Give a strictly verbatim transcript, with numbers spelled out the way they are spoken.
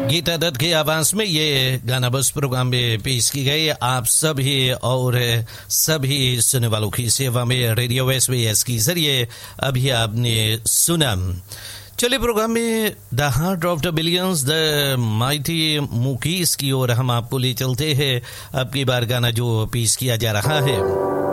गीता दत्त की आवाज में ये गाना बस प्रोग्राम में पेश की गई। आप सभी और सभी सुनने वालों की सेवा में रेडियो एसबीएस के जरिए अभी आपने सुना। चलिए प्रोग्राम में द heart of the billions the mighty मुकीस की ओर हम आपको ले चलते हैं। अब की बार गाना जो पेश किया जा रहा है